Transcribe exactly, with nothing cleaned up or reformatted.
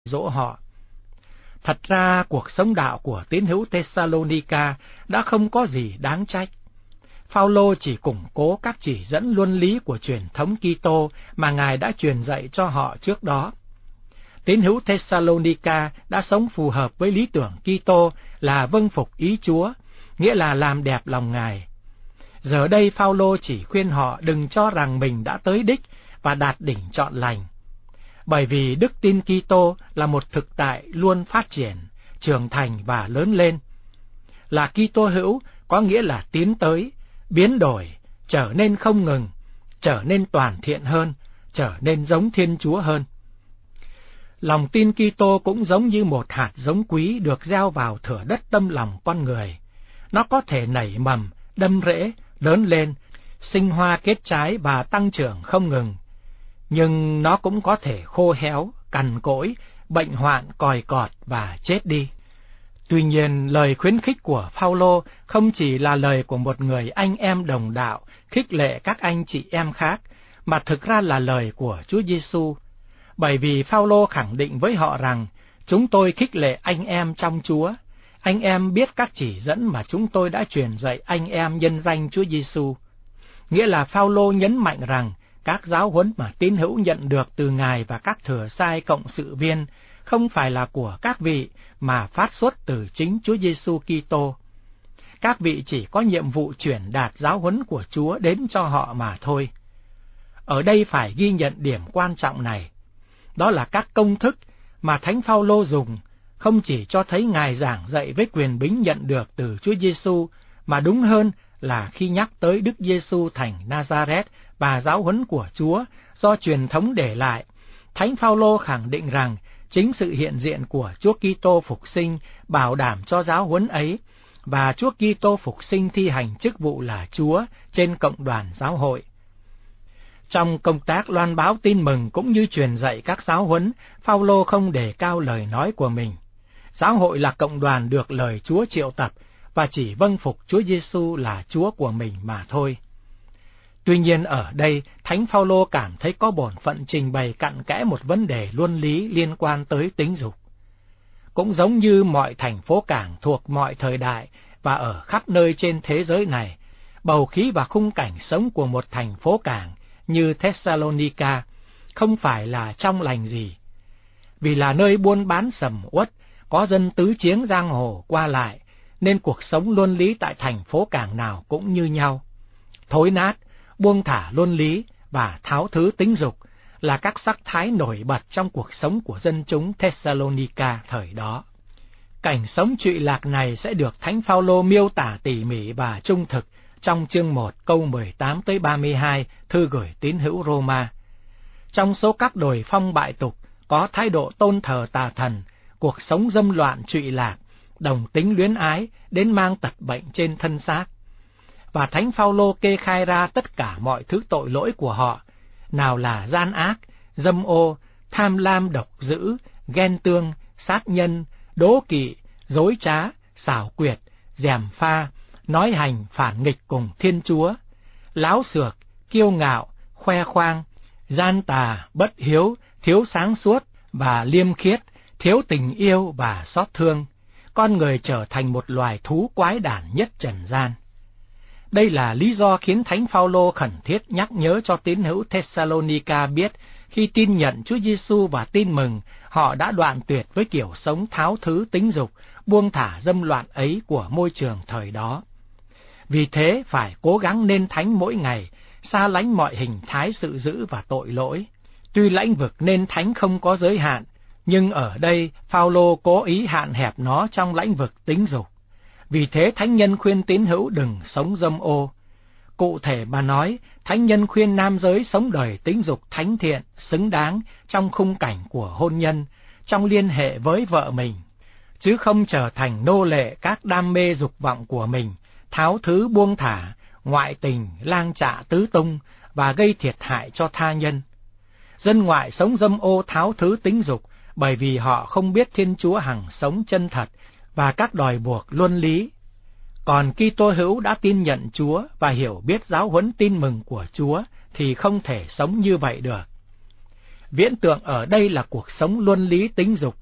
dỗ họ. Thật ra cuộc sống đạo của tín hữu Thessalonica đã không có gì đáng trách. Phao-lô chỉ củng cố các chỉ dẫn luân lý của truyền thống Kitô mà Ngài đã truyền dạy cho họ trước đó. Tín hữu Thessalonica đã sống phù hợp với lý tưởng Kitô là vâng phục ý Chúa, nghĩa là làm đẹp lòng Ngài. Giờ đây Phao-lô chỉ khuyên họ đừng cho rằng mình đã tới đích và đạt đỉnh trọn lành. Bởi vì đức tin Kitô là một thực tại luôn phát triển, trưởng thành và lớn lên. Là Kitô hữu có nghĩa là tiến tới, biến đổi, trở nên không ngừng, trở nên toàn thiện hơn, trở nên giống Thiên Chúa hơn. Lòng tin Kitô cũng giống như một hạt giống quý được gieo vào thửa đất tâm lòng con người. Nó có thể nảy mầm, đâm rễ, lớn lên, sinh hoa kết trái và tăng trưởng không ngừng. Nhưng nó cũng có thể khô héo, cằn cỗi, bệnh hoạn, còi cọt và chết đi. Tuy nhiên, lời khuyến khích của Phao-lô không chỉ là lời của một người anh em đồng đạo khích lệ các anh chị em khác, mà thực ra là lời của Chúa Giêsu. Bởi vì Phao-lô khẳng định với họ rằng, chúng tôi khích lệ anh em trong Chúa. Anh em biết các chỉ dẫn mà chúng tôi đã truyền dạy anh em nhân danh Chúa Giêsu. Nghĩa là Phao-lô nhấn mạnh rằng, các giáo huấn mà tín hữu nhận được từ Ngài và các thừa sai cộng sự viên không phải là của các vị mà phát xuất từ chính Chúa Giêsu Kitô. Các vị chỉ có nhiệm vụ truyền đạt giáo huấn của Chúa đến cho họ mà thôi. Ở đây phải ghi nhận điểm quan trọng này. Đó là các công thức mà Thánh Phao-lô dùng không chỉ cho thấy Ngài giảng dạy với quyền bính nhận được từ Chúa Giêsu, mà đúng hơn là khi nhắc tới Đức Giêsu thành Nazareth và giáo huấn của Chúa do truyền thống để lại, Thánh Phao-lô khẳng định rằng chính sự hiện diện của Chúa Kitô phục sinh bảo đảm cho giáo huấn ấy, và Chúa Kitô phục sinh thi hành chức vụ là Chúa trên cộng đoàn giáo hội. Trong công tác loan báo tin mừng cũng như truyền dạy các giáo huấn, Phao-lô không đề cao lời nói của mình. Giáo hội là cộng đoàn được lời Chúa triệu tập và chỉ vâng phục Chúa Giêsu là Chúa của mình mà thôi. Tuy nhiên ở đây, Thánh Phao-lô cảm thấy có bổn phận trình bày cặn kẽ một vấn đề luân lý liên quan tới tính dục. Cũng giống như mọi thành phố cảng thuộc mọi thời đại và ở khắp nơi trên thế giới này, bầu khí và khung cảnh sống của một thành phố cảng như Thessalonica không phải là trong lành gì. Vì là nơi buôn bán sầm uất, có dân tứ chiếng giang hồ qua lại, nên cuộc sống luân lý tại thành phố cảng nào cũng như nhau. Thối nát, buông thả luân lý và tháo thứ tính dục là các sắc thái nổi bật trong cuộc sống của dân chúng Thessalonica thời đó. Cảnh sống trụy lạc này sẽ được Thánh Phao-lô miêu tả tỉ mỉ và trung thực trong chương một câu mười tám tới ba mươi hai thư gửi tín hữu Roma. Trong số các đồi phong bại tục có thái độ tôn thờ tà thần, cuộc sống dâm loạn trụy lạc, đồng tính luyến ái đến mang tật bệnh trên thân xác. Và Thánh Phao-lô kê khai ra tất cả mọi thứ tội lỗi của họ, nào là gian ác, dâm ô, tham lam độc dữ, ghen tương, sát nhân, đố kỵ, dối trá, xảo quyệt, gièm pha, nói hành phản nghịch cùng Thiên Chúa, láo xược, kiêu ngạo, khoe khoang, gian tà, bất hiếu, thiếu sáng suốt và liêm khiết, thiếu tình yêu và xót thương. Con người trở thành một loài thú quái đản nhất trần gian. Đây là lý do khiến Thánh Phao-lô khẩn thiết nhắc nhớ cho tín hữu Thessalonica biết khi tin nhận Chúa Giêsu và tin mừng, họ đã đoạn tuyệt với kiểu sống tháo thứ tính dục, buông thả dâm loạn ấy của môi trường thời đó. Vì thế phải cố gắng nên thánh mỗi ngày, xa lánh mọi hình thái sự dữ và tội lỗi. Tuy lãnh vực nên thánh không có giới hạn, nhưng ở đây Phao-lô cố ý hạn hẹp nó trong lãnh vực tính dục. Vì thế thánh nhân khuyên tín hữu đừng sống dâm ô. Cụ thể mà nói, thánh nhân khuyên nam giới sống đời tính dục thánh thiện, xứng đáng trong khung cảnh của hôn nhân, trong liên hệ với vợ mình, chứ không trở thành nô lệ các đam mê dục vọng của mình, tháo thứ buông thả, ngoại tình, lang trạ tứ tung và gây thiệt hại cho tha nhân. Dân ngoại sống dâm ô tháo thứ tính dục bởi vì họ không biết Thiên Chúa hằng sống chân thật và các đòi buộc luân lý. Còn Kitô hữu đã tin nhận Chúa và hiểu biết giáo huấn tin mừng của Chúa thì không thể sống như vậy được. Viễn tượng ở đây là cuộc sống luân lý tính dục,